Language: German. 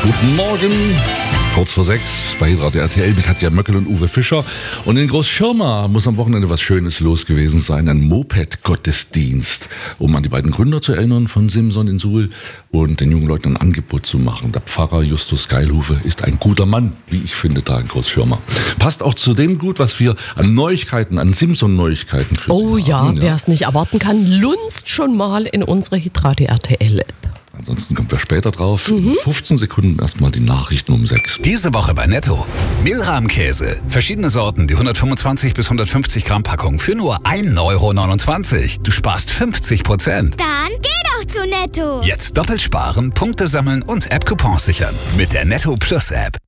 Guten Morgen. Kurz vor 6 bei Radio RTL mit Katja Möckel und Uwe Fischer. Und in Großschirma muss am Wochenende was Schönes los gewesen sein. Ein Moped-Gottesdienst, um an die beiden Gründer zu erinnern von Simson in Suhl und den jungen Leuten ein Angebot zu machen. Der Pfarrer Justus Geilhufe ist ein guter Mann, wie ich finde, da in Großschirma. Passt auch zu dem gut, was wir an Neuigkeiten, an Simson-Neuigkeiten für Sie haben. Wer es nicht erwarten kann, lunzt schon mal in unsere Hitradio RTL-App. Ansonsten kommen wir später drauf. In 15 Sekunden erstmal die Nachrichten um 6. Diese Woche bei Netto. Mehlrahmkäse. Verschiedene Sorten, die 125 bis 150 Gramm Packung für nur 1,29 €. Du sparst 50%. Dann geh doch zu Netto. Jetzt doppelt sparen, Punkte sammeln und App-Coupons sichern. Mit der Netto Plus App.